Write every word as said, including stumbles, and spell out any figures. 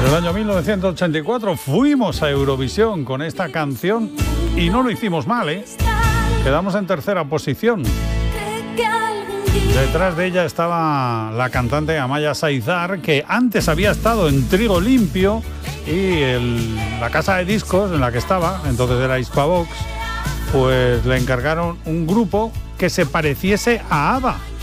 En el año mil novecientos ochenta y cuatro fuimos a Eurovisión con esta canción y no lo hicimos mal, ¿eh? Quedamos en tercera posición. Detrás de ella estaba la cantante Amaya Saizar, que antes había estado en Trigo Limpio, y el, la casa de discos en la que estaba, entonces era Hispavox, pues le encargaron un grupo que se pareciese a ABBA.